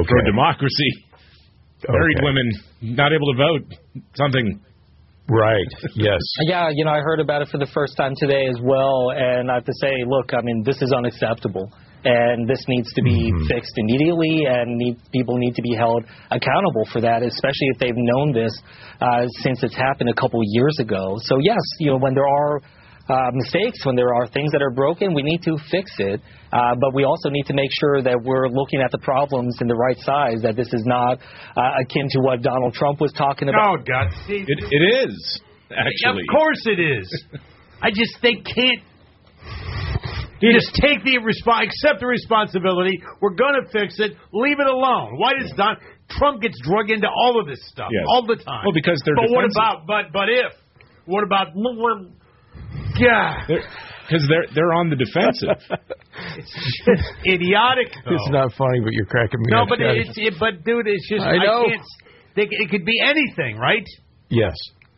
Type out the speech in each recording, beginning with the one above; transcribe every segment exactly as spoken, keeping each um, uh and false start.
Okay. Pro-democracy. Married Okay. women not able to vote. Something. Right. Yes. Yeah, you know, I heard about it for the first time today as well, and I have to say, look, I mean, this is unacceptable, and this needs to be mm-hmm. fixed immediately, and need, people need to be held accountable for that, especially if they've known this uh, since it's happened a couple years ago. So, yes, you know, when there are uh, mistakes, when there are things that are broken, we need to fix it, uh, but we also need to make sure that we're looking at the problems in the right size, that this is not uh, akin to what Donald Trump was talking about. Oh, God. See, it, it is, actually. Of course it is. I just, they can't. You just take the resp- accept the responsibility. We're going to fix it. Leave it alone. Why does Don Trump gets drug into all of this stuff yes. all the time? Well, because they're But defensive. what about? But but if? What about? Yeah. Because they're, they're they're on the defensive. It's just idiotic. Though. It's not funny, but you're cracking me no, up. but it's it, but dude, it's just I know. I can't. They, it could be anything, right? Yes.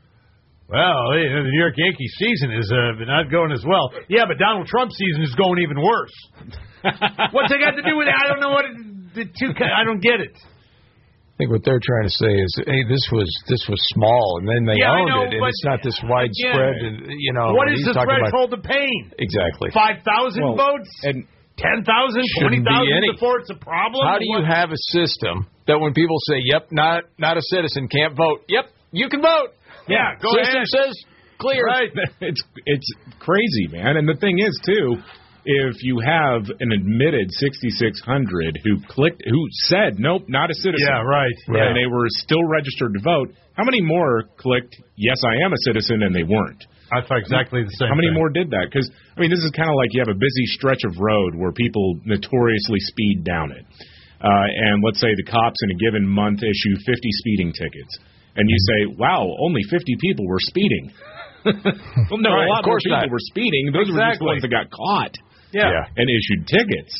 Well, the New York Yankees season is uh, not going as well. Yeah, but Donald Trump's season is going even worse. What's it got to do with it? I don't know what it, the two. I don't get it. I think what they're trying to say is, hey, this was this was small, and then they yeah, owned know, it, and it's not this widespread. Again, and, you know, what is the threshold about, of pain? Exactly. Five thousand well, votes and ten thousand, twenty thousand before it's a problem. How do you what? have a system that when people say, "Yep, not not a citizen, can't vote," yep, you can vote. Yeah, go system ahead. says clear. Right. It's it's crazy, man. And the thing is, too, if you have an admitted sixty-six hundred who clicked, who said, nope, not a citizen. Yeah, right. And they were still registered to vote, how many more clicked, yes, I am a citizen, and they weren't? I thought exactly the same How many thing. more did that? Because, I mean, this is kind of like you have a busy stretch of road where people notoriously speed down it. Uh, and let's say the cops in a given month issue fifty speeding tickets. And you say, wow, only fifty people were speeding. Well, no, right, a lot of more course people not. were speeding. Those exactly. were just the ones that got caught Yeah. yeah. and issued tickets.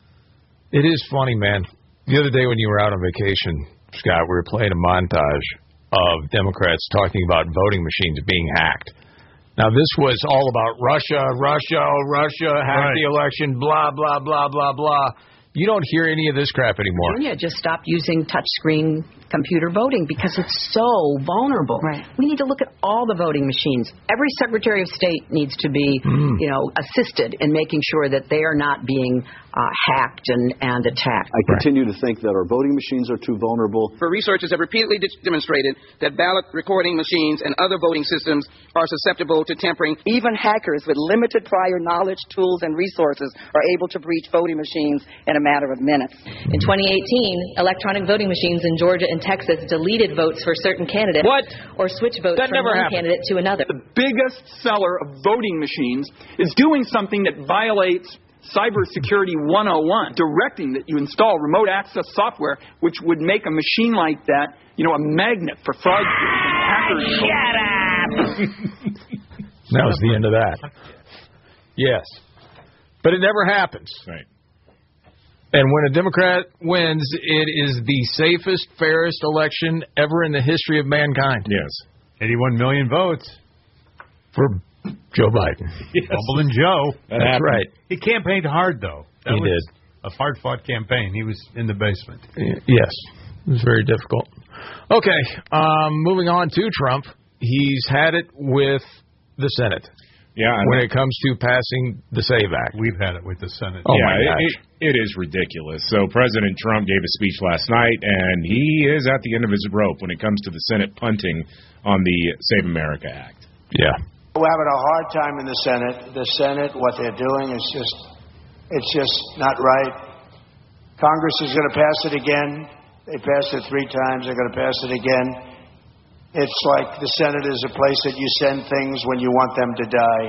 It is funny, man. The other day when you were out on vacation, Scott, we were playing a montage of Democrats talking about voting machines being hacked. Now, this was all about Russia, Russia, Russia, hack Right. the election, blah, blah, blah, blah, blah. You don't hear any of this crap anymore. Virginia just stopped using touchscreen computer voting because it's so vulnerable. Right. We need to look at all the voting machines. Every Secretary of State needs to be, Mm. you know, assisted in making sure that they are not being uh, hacked and, and attacked. I continue to think that our voting machines are too vulnerable. For researchers have repeatedly de- demonstrated that ballot recording machines and other voting systems are susceptible to tampering. Even hackers with limited prior knowledge, tools, and resources are able to breach voting machines in a matter of minutes. In twenty eighteen, electronic voting machines in Georgia and Texas deleted votes for certain candidates. What? Or switched votes That from never one happened. candidate to another. The biggest seller of voting machines is doing something that violates Cybersecurity one oh one, directing that you install remote access software, which would make a machine like that, you know, a magnet for fraudsters and hackers. Shut up! That was the end of that. Yes. But it never happens. Right. And when a Democrat wins, it is the safest, fairest election ever in the history of mankind. Yes. eighty-one million votes. For Joe Biden. Yes. Bumbling Joe. That That's right. He campaigned hard, though. That He was did. A hard-fought campaign. He was in the basement. Yes. It was very difficult. Okay. Um, moving on to Trump. He's had it with the Senate. Yeah. When it comes to passing the SAVE Act. We've had it with the Senate. Oh, yeah, my gosh. it, it is ridiculous. So President Trump gave a speech last night, and he is at the end of his rope when it comes to the Senate punting on the Save America Act. Yeah. We're having a hard time in the Senate. The Senate, what they're doing is just, it's just not right. Congress is going to pass it again. They passed it three times. They're going to pass it again. It's like the Senate is a place that you send things when you want them to die.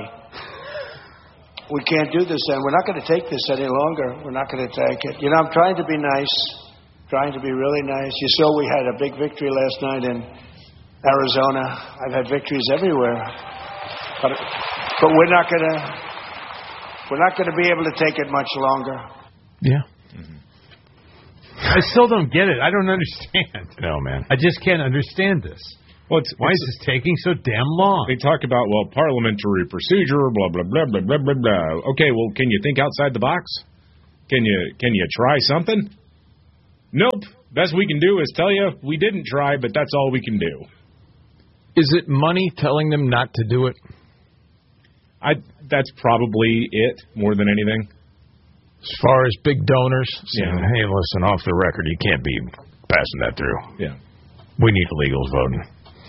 We can't do this, and we're not going to take this any longer. We're not going to take it. You know, I'm trying to be nice, trying to be really nice. You saw we had a big victory last night in Arizona. I've had victories everywhere. But, but we're not going to we're not going to be able to take it much longer. Yeah. I still don't get it. I don't understand. No, man. I just can't understand this. Well, it's, Why it's, is this taking so damn long? They talk about, well, parliamentary procedure, blah, blah, blah, blah, blah, blah, blah. Okay, well, can you think outside the box? Can you can you try something? Nope. Best we can do is tell you we didn't try, but that's all we can do. Is it money telling them not to do it? I. That's probably it, more than anything. As far as big donors saying, Yeah. hey, listen, off the record, you can't be passing that through. Yeah. We need illegals voting.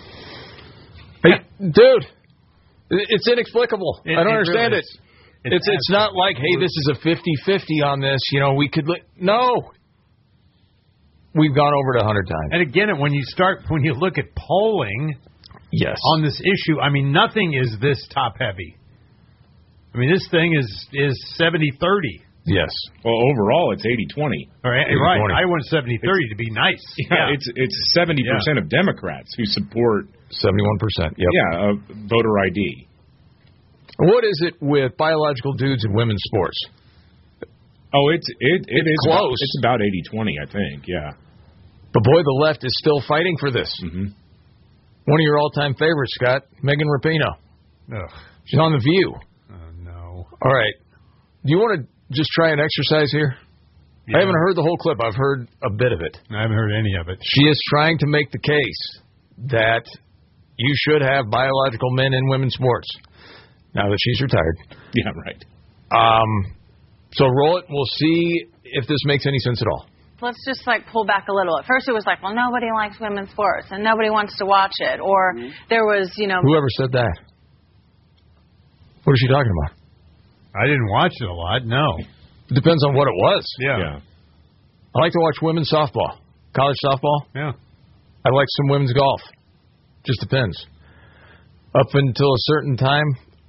Hey, dude, it's inexplicable. It- I don't it understand really it. is. It's it's, it's not like, hey, this is a fifty-fifty on this. You know, we could... Li- no. We've gone over it a hundred times. And again, when you start, when you look at polling yes. on this issue, I mean, nothing is this top-heavy. I mean, this thing is is seventy thirty. Yes. Well, overall, it's eighty twenty. All right, right. I want seventy thirty to be nice. Yeah, Yeah. it's it's seventy percent Yeah. of Democrats who support seventy-one percent. Yep. Yeah, uh, voter I D. What is it with biological dudes in women's sports? Oh, it's it it It's is close. About, it's about eighty twenty, I think. Yeah. But boy, the left is still fighting for this. Mm-hmm. One of your all-time favorites, Scott, Megan Rapinoe. Ugh. She's on The View. Oh, no. All right. Do you want to just try an exercise here? Yeah. I haven't heard the whole clip. I've heard a bit of it. I haven't heard any of it. She is trying to make the case that you should have biological men in women's sports now that she's retired. Yeah, right. Um, so roll it. We'll see if this makes any sense at all. Let's just, like, pull back a little. At first it was like, well, nobody likes women's sports, and nobody wants to watch it. Or mm-hmm. there was, you know... Whoever said that? What is she talking about? I didn't watch it a lot, no. It depends on what it was. Yeah. yeah. I like to watch women's softball. College softball. Yeah. I like some women's golf. Just depends. Up until a certain time,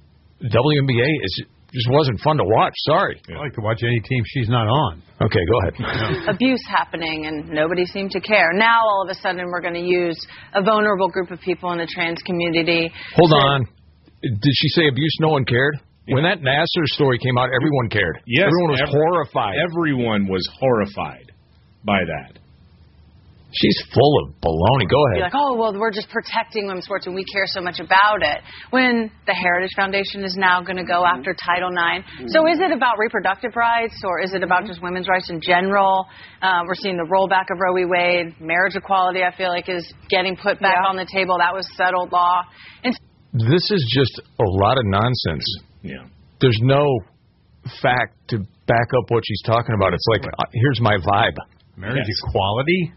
W N B A is just wasn't fun to watch. Sorry. I like to watch any team she's not on. Okay, go ahead. Abuse happening, and nobody seemed to care. Now, all of a sudden, we're going to use a vulnerable group of people in the trans community. Hold to- on. Did she say abuse? No one cared? Yeah. When that Nassar story came out, everyone cared. Yes, everyone was every, horrified. Everyone was horrified by that. She's full of baloney. Go Be ahead. like, oh, well, we're just protecting women's sports and we care so much about it. When the Heritage Foundation is now going to go mm-hmm. after Title nine. Mm-hmm. So is it about reproductive rights or is it about just women's rights in general? Uh, we're seeing the rollback of Roe v. Wade. Marriage equality, I feel like, is getting put back yeah. on the table. That was settled law. And this is just a lot of nonsense. Yeah. There's no fact to back up what she's talking about. It's like, uh, here's my vibe. Marriage yes. equality?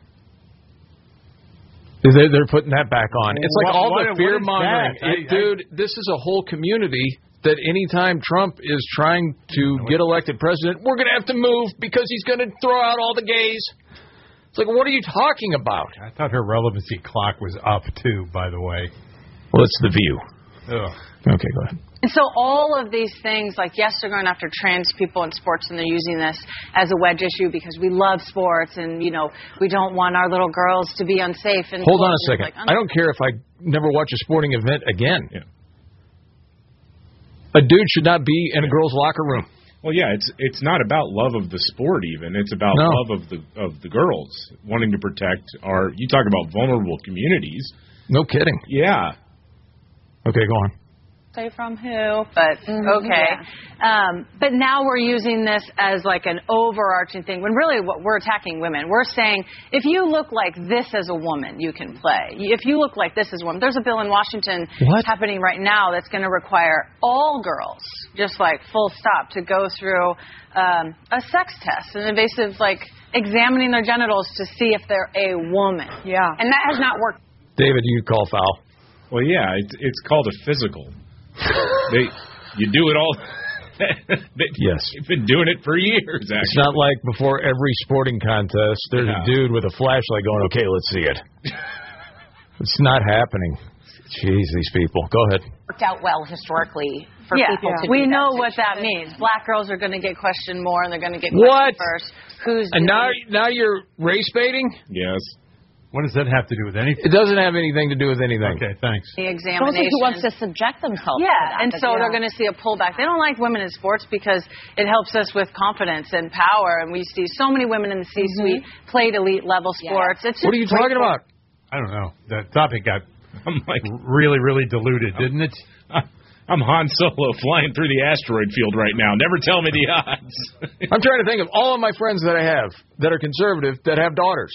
They're, they're putting that back on. It's like what, all what, the fear-mongering. I, Dude, I, this is a whole community that anytime Trump is trying to get elected president, we're going to have to move because he's going to throw out all the gays. It's like, what are you talking about? I thought her relevancy clock was up, too, by the way. Well, it's The View. Ugh. Okay, go ahead. And so all of these things, like, yes, they're going after trans people in sports, and they're using this as a wedge issue because we love sports and, you know, we don't want our little girls to be unsafe. And Hold on a second. Like, I don't care if I never watch a sporting event again. Yeah. A dude should not be in a girl's locker room. Well, yeah, it's it's not about love of the sport even. It's about no. love of the of the girls, wanting to protect our, you talk about vulnerable communities. No kidding. Yeah. Okay, go on. Say from who, but mm-hmm, okay. Yeah. Um, but now we're using this as like an overarching thing when really what we're attacking women. We're saying if you look like this as a woman, you can play. If you look like this as a woman, there's a bill in Washington what? happening right now that's going to require all girls, just like full stop, to go through um, a sex test, an invasive like examining their genitals to see if they're a woman. Yeah. And that has not worked. David, you call foul. Well, yeah, it's, it's called a physical. They, you do it all. they, yes, they've been doing it for years. Actually, it's not like before every sporting contest, there's yeah. a dude with a flashlight going, "Okay, let's see it." It's not happening. Jeez, these people. Go ahead. Worked out well historically for yeah, people yeah. to. We do know that what that means. Black girls are going to get questioned more, and they're going to get what? questioned first. Who's and now? Now you're race baiting? Yes. What does that have to do with anything? It doesn't have anything to do with anything. Okay, thanks. The examination. Who wants to subject themselves yeah, to that. and so yeah. they're going to see a pullback. They don't like women in sports because it helps us with confidence and power, and we see so many women in the C-suite mm-hmm. played elite-level sports. Yeah. It's what are you talking about? I don't know. The topic got I'm like really, really diluted, didn't it? I'm Han Solo flying through the asteroid field right now. Never tell me the odds. I'm trying to think of all of my friends that I have that are conservative that have daughters.